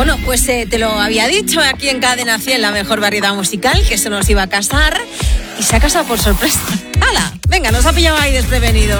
Bueno, pues te lo había dicho aquí en Cadena 100, la mejor variedad musical, que se nos iba a casar y se ha casado por sorpresa. ¡Hala! Venga, nos ha pillado ahí desprevenidos.